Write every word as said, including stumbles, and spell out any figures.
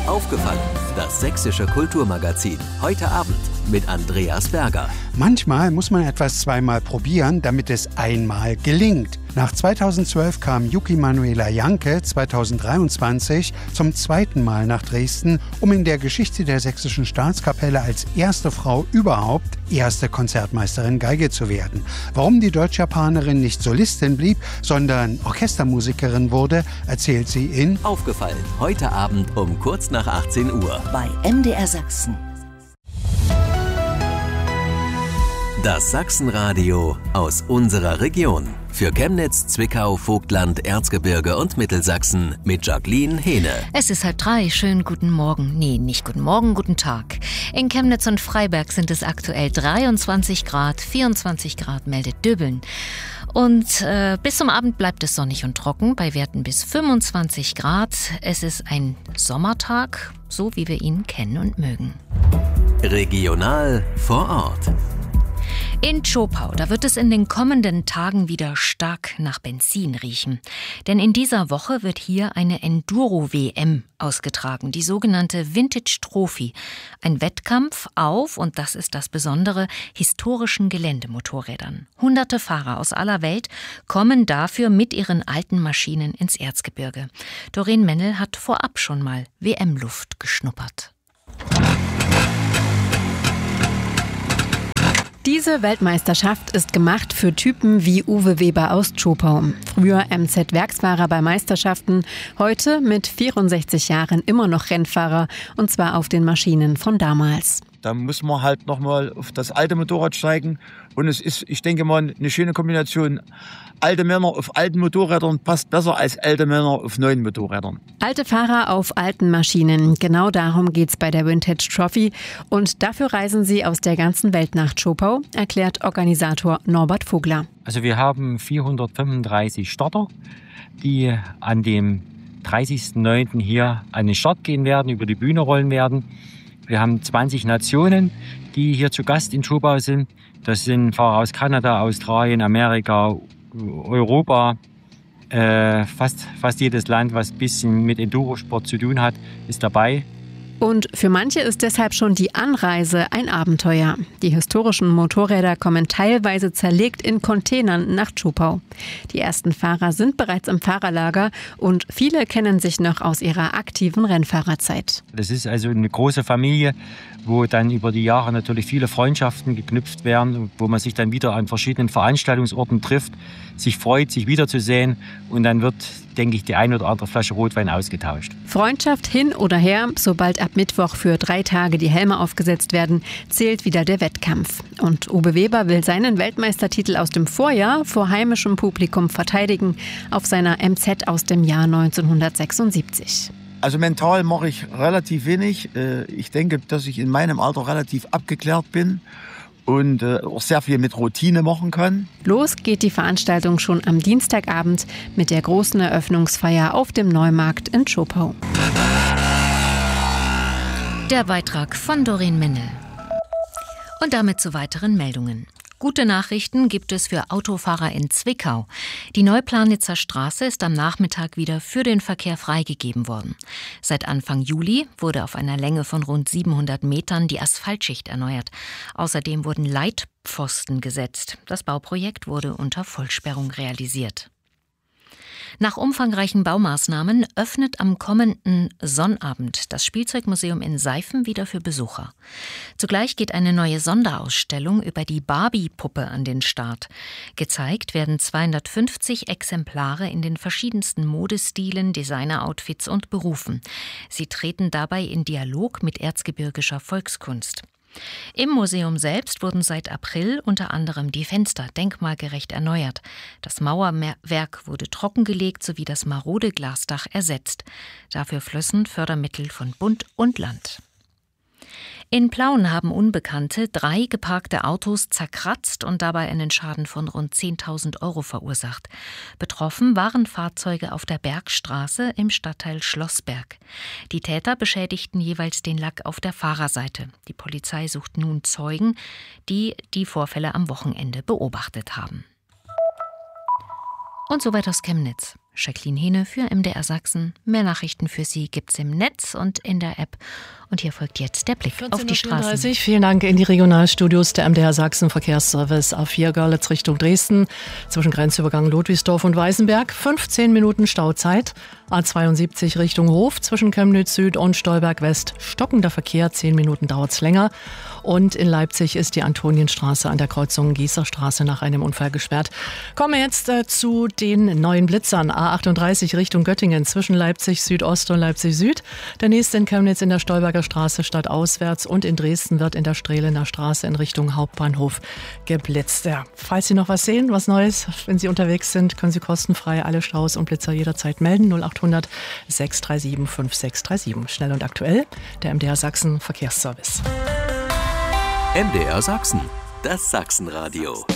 Aufgefallen, das sächsische Kulturmagazin. Heute Abend mit Andreas Berger. Manchmal muss man etwas zweimal probieren, damit es einmal gelingt. Nach zweitausendzwölf kam Yuki Manuela Janke zweitausenddreiundzwanzig zum zweiten Mal nach Dresden, um in der Geschichte der Sächsischen Staatskapelle als erste Frau überhaupt erste Konzertmeisterin Geige zu werden. Warum die Deutsch-Japanerin nicht Solistin blieb, sondern Orchestermusikerin wurde, erzählt sie in Aufgefallen, heute Abend um kurz nach achtzehn Uhr. Bei M D R Sachsen. Das Sachsenradio aus unserer Region. Für Chemnitz, Zwickau, Vogtland, Erzgebirge und Mittelsachsen mit Jacqueline Hehne. Es ist halb drei. Schönen guten Morgen. Nee, nicht guten Morgen, guten Tag. In Chemnitz und Freiberg sind es aktuell dreiundzwanzig Grad, vierundzwanzig Grad meldet Döbeln. Und äh, bis zum Abend bleibt es sonnig und trocken, bei Werten bis fünfundzwanzig Grad. Es ist ein Sommertag, so wie wir ihn kennen und mögen. Regional vor Ort. In Zschopau, da wird es in den kommenden Tagen wieder stark nach Benzin riechen. Denn in dieser Woche wird hier eine Enduro-W M ausgetragen, die sogenannte Vintage Trophy. Ein Wettkampf auf, und das ist das Besondere, historischen Geländemotorrädern. Hunderte Fahrer aus aller Welt kommen dafür mit ihren alten Maschinen ins Erzgebirge. Doreen Mennel hat vorab schon mal W M-Luft geschnuppert. Diese Weltmeisterschaft ist gemacht für Typen wie Uwe Weber aus Zschopau. Früher M Z-Werksfahrer bei Meisterschaften, heute mit vierundsechzig Jahren immer noch Rennfahrer, und zwar auf den Maschinen von damals. Da muss man halt nochmal auf das alte Motorrad steigen. Und es ist, ich denke mal, eine schöne Kombination. Alte Männer auf alten Motorrädern passt besser als alte Männer auf neuen Motorrädern. Alte Fahrer auf alten Maschinen. Genau darum geht's bei der Vintage Trophy. Und dafür reisen sie aus der ganzen Welt nach Zschopau, erklärt Organisator Norbert Vogler. Also wir haben vierhundertfünfunddreißig Starter, die an dem dreißigsten neunten hier an den Start gehen werden, über die Bühne rollen werden. Wir haben zwanzig Nationen, die hier zu Gast in Zschopau sind. Das sind Fahrer aus Kanada, Australien, Amerika, Europa. Äh, fast, fast jedes Land, was ein bisschen mit Endurosport zu tun hat, ist dabei. Und für manche ist deshalb schon die Anreise ein Abenteuer. Die historischen Motorräder kommen teilweise zerlegt in Containern nach Zschopau. Die ersten Fahrer sind bereits im Fahrerlager und viele kennen sich noch aus ihrer aktiven Rennfahrerzeit. Das ist also eine große Familie, wo dann über die Jahre natürlich viele Freundschaften geknüpft werden, wo man sich dann wieder an verschiedenen Veranstaltungsorten trifft, sich freut, sich wiederzusehen, und dann wird, denke ich, die ein oder andere Flasche Rotwein ausgetauscht. Freundschaft hin oder her, sobald ab Mittwoch für drei Tage die Helme aufgesetzt werden, zählt wieder der Wettkampf. Und Uwe Weber will seinen Weltmeistertitel aus dem Vorjahr vor heimischem Publikum verteidigen, auf seiner M Z aus dem Jahr neunzehnhundertsechsundsiebzig. Also mental mache ich relativ wenig. Ich denke, dass ich in meinem Alter relativ abgeklärt bin und auch sehr viel mit Routine machen kann. Los geht die Veranstaltung schon am Dienstagabend mit der großen Eröffnungsfeier auf dem Neumarkt in Zschopau. Der Beitrag von Doreen Mennel. Und damit zu weiteren Meldungen. Gute Nachrichten gibt es für Autofahrer in Zwickau. Die Neuplanitzer Straße ist am Nachmittag wieder für den Verkehr freigegeben worden. Seit Anfang Juli wurde auf einer Länge von rund siebenhundert Metern die Asphaltschicht erneuert. Außerdem wurden Leitpfosten gesetzt. Das Bauprojekt wurde unter Vollsperrung realisiert. Nach umfangreichen Baumaßnahmen öffnet am kommenden Sonnabend das Spielzeugmuseum in Seifen wieder für Besucher. Zugleich geht eine neue Sonderausstellung über die Barbie-Puppe an den Start. Gezeigt werden zweihundertfünfzig Exemplare in den verschiedensten Modestilen, Designer-Outfits und Berufen. Sie treten dabei in Dialog mit erzgebirgischer Volkskunst. Im Museum selbst wurden seit April unter anderem die Fenster denkmalgerecht erneuert. Das Mauerwerk wurde trockengelegt sowie das marode Glasdach ersetzt. Dafür flössen Fördermittel von Bund und Land. In Plauen haben Unbekannte drei geparkte Autos zerkratzt und dabei einen Schaden von rund zehntausend Euro verursacht. Betroffen waren Fahrzeuge auf der Bergstraße im Stadtteil Schlossberg. Die Täter beschädigten jeweils den Lack auf der Fahrerseite. Die Polizei sucht nun Zeugen, die die Vorfälle am Wochenende beobachtet haben. Und soweit aus Chemnitz. Jacqueline Hehne für M D R Sachsen. Mehr Nachrichten für Sie gibt's im Netz und in der App. Und hier folgt jetzt der Blick auf die Straßen. Vielen Dank in die Regionalstudios der M D R Sachsen Verkehrsservice A vier Görlitz Richtung Dresden. Zwischen Grenzübergang Ludwigsdorf und Weißenberg fünfzehn Minuten Stauzeit. A zweiundsiebzig Richtung Hof zwischen Chemnitz Süd und Stolberg West. Stockender Verkehr, zehn Minuten dauert's länger. Und in Leipzig ist die Antonienstraße an der Kreuzung Gießerstraße nach einem Unfall gesperrt. Kommen wir jetzt äh, zu den neuen Blitzern. A achtunddreißig Richtung Göttingen zwischen Leipzig Südost und Leipzig Süd. Der nächste in Chemnitz in der Stolberger Straße stadtauswärts und in Dresden wird in der Strehlener Straße in Richtung Hauptbahnhof geblitzt. Ja, falls Sie noch was sehen, was Neues, wenn Sie unterwegs sind, können Sie kostenfrei alle Staus und Blitzer jederzeit melden. null achthundert sechs drei sieben fünf sechs drei sieben. Schnell und aktuell, der M D R Sachsen Verkehrsservice. M D R Sachsen, das Sachsenradio.